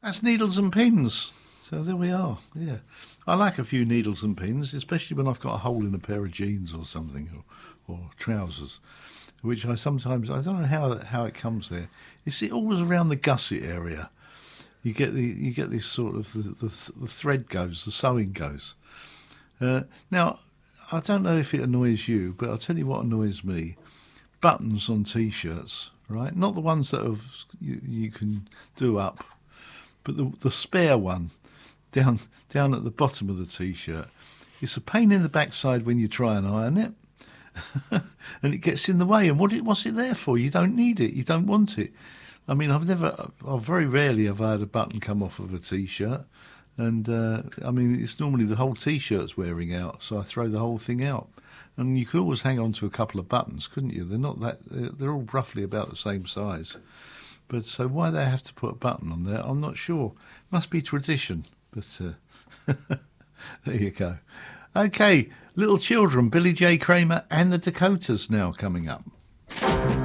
That's needles and pins. So there we are. Yeah, I like a few needles and pins, especially when I've got a hole in a pair of jeans or something, or trousers, which I sometimes, I don't know how it comes there. It's always around the gusset area. You get this sort of the thread goes, the sewing goes. Now, I don't know if it annoys you, but I'll tell you what annoys me: buttons on t-shirts, right? Not the ones that you can do up, but the spare one down at the bottom of the t-shirt. It's a pain in the backside when you try and iron it, and it gets in the way. And what's it there for? You don't need it. You don't want it. I mean, I've very rarely have I had a button come off of a t-shirt, and I mean, it's normally the whole t-shirt's wearing out, so I throw the whole thing out. And you could always hang on to a couple of buttons, couldn't you? They're all roughly about the same size. But so why they have to put a button on there, I'm not sure. Must be tradition. But there you go. Okay, Little Children, Billy J. Kramer and the Dakotas now coming up.